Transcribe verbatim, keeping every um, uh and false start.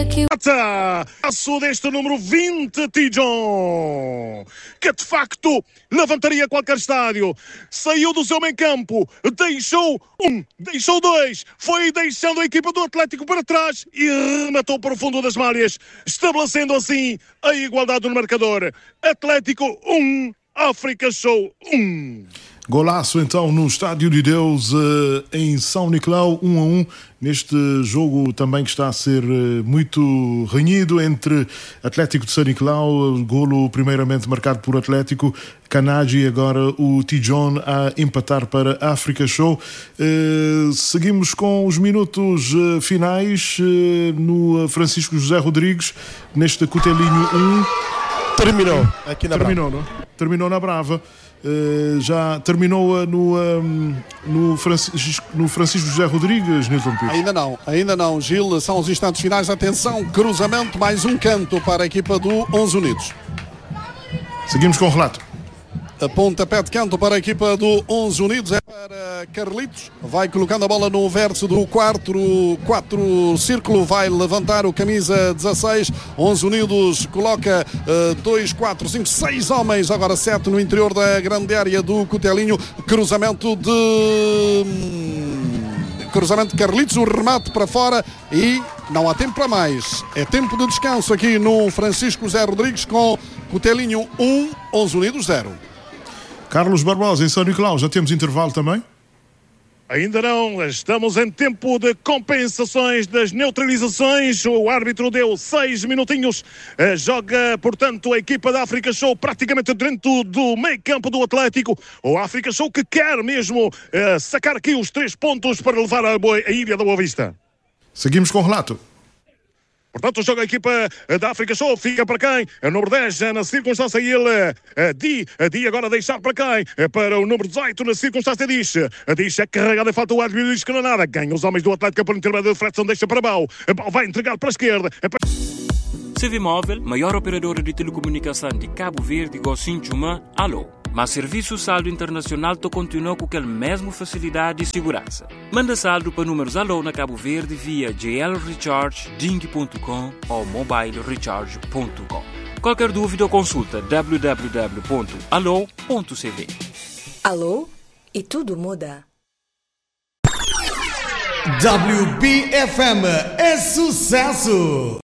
que Passo deste número vinte, Tijon, que de facto levantaria qualquer estádio. Saiu do seu meio campo, deixou um, deixou dois, foi deixando a equipa do Atlético para trás e rematou para o fundo das malhas, estabelecendo assim a igualdade no marcador. Atlético um, África Show um. Golaço então no Estádio de Deus em São Nicolau, um a um, neste jogo também que está a ser muito renhido entre Atlético de São Nicolau, golo primeiramente marcado por Atlético, Canagi e agora o Tijon a empatar para a África Show. Seguimos com os minutos finais no Francisco José Rodrigues, neste Cotelinho um. Terminou aqui na Terminou, Brava. Não? Terminou na Brava. Uh, já terminou no, um, no, Francisco, no Francisco José Rodrigues, Nilton Pires? Ainda não, ainda não, Gil, são os instantes finais. Atenção, cruzamento, mais um canto para a equipa do onze Unidos. Seguimos com o relato. A pontapé de canto para a equipa do onze Unidos é para Carlitos, vai colocando a bola no verso do quarto, quatro círculo, vai levantar o camisa dezasseis, onze Unidos coloca dois, quatro, cinco, seis homens, agora sete no interior da grande área do Cotelinho, cruzamento de... cruzamento de Carlitos, o remate para fora e não há tempo para mais, é tempo de descanso aqui no Francisco José Rodrigues com Cotelinho um, onze Unidos zero. Carlos Barbosa, em São Nicolau, já temos intervalo também? Ainda não, estamos em tempo de compensações das neutralizações, o árbitro deu seis minutinhos, joga portanto a equipa da África Show praticamente dentro do meio campo do Atlético, o África Show que quer mesmo uh, sacar aqui os três pontos para levar a, Boa, a Ilha da Boa Vista. Seguimos com o relato. Portanto, joga a equipa da África Show, fica para quem? O número dez, na circunstância, ele, Di, Di agora deixar para quem? Para o número dezoito, na circunstância, diz, diz, é carregado e falta o árbitro, diz que não é nada, ganha os homens do Atlético por intermédio de Fredson, deixa para Bau, Bau vai entregar para a esquerda. Civimóvel, maior operadora de telecomunicação de Cabo Verde, Gocinchuma, alô. Mas serviço saldo internacional to continua com aquela mesma facilidade e segurança. Manda saldo para números alô na Cabo Verde via j l recharge ding ponto com ou mobile recharge ponto com. Qualquer dúvida ou consulta w w w ponto alô ponto c v. Alô? E tudo muda. W B F M é sucesso!